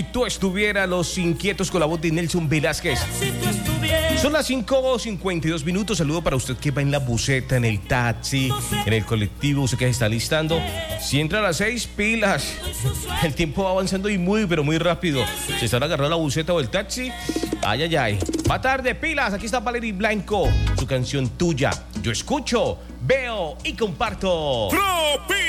Tú estuvieras Los Inquietos con la voz de Nelson Velázquez. Son las 5:52 minutos. Saludo para usted que va en la buseta, en el taxi, en el colectivo, usted que se está listando. Si entra a las 6, pilas. El tiempo va avanzando y muy, pero muy rápido. Se están agarrando la buseta o el taxi. Ay, ay, ay. Va tarde, pilas. Aquí está Valerie Blanco. Su canción Tuya. Yo escucho, veo y comparto.